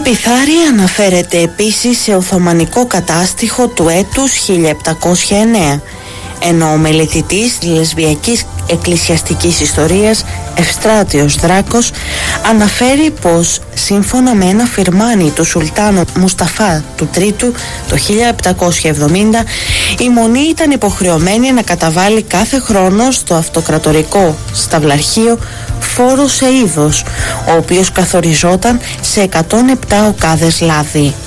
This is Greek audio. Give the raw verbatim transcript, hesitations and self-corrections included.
Πιθάρη αναφέρεται επίσης σε οθωμανικό κατάστοιχο του έτους χίλια επτακόσια εννέα, ενώ ο μελετητής της λεσβιακής εκκλησιαστικής ιστορίας Ευστράτιος Δράκος αναφέρει πως σύμφωνα με ένα φιρμάνι του Σουλτάνου Μουσταφά του Τρίτου το χίλια επτακόσια εβδομήντα, η Μονή ήταν υποχρεωμένη να καταβάλει κάθε χρόνο στο αυτοκρατορικό σταυλαρχείο φόρο σε είδος, ο οποίος καθοριζόταν σε εκατόν επτά οκάδες λάδι.